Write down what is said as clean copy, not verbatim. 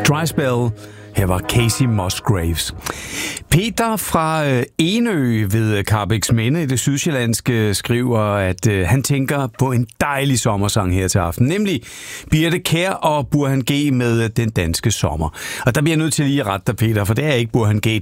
Dry Spell. Her var Casey Musgraves. Peter fra Enø ved Karrebæksminde i det sydsjællandske skriver, at han tænker på en dejlig sommersang her til aften, nemlig Birthe Kjær og Burhan G med Den danske sommer. Og der bliver jeg nødt til lige at rette dig, Peter, for det er ikke Burhan G,